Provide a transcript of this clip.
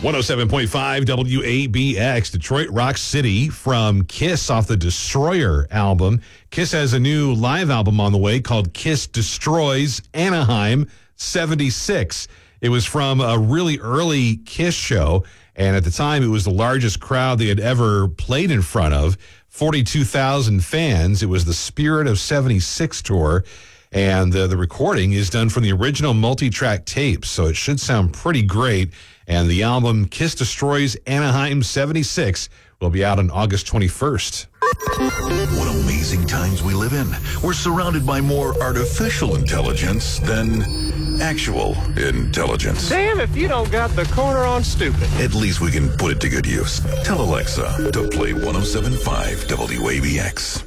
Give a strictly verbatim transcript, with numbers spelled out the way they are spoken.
one oh seven point five W A B X, Detroit Rock City from Kiss off the Destroyer album. Kiss has a new live album on the way called Kiss Destroys Anaheim seventy-six. It was from a really early Kiss show, and at the time it was the largest crowd they had ever played in front of, forty-two thousand fans. It was the Spirit of seventy-six tour, and the, the recording is done from the original multi-track tapes, so it should sound pretty great. And the album Kiss Destroys Anaheim seventy-six will be out on August twenty-first. What amazing times we live in. We're surrounded by more artificial intelligence than actual intelligence. Damn if you don't got the corner on stupid. At least we can put it to good use. Tell Alexa to play one oh seven point five W A B X.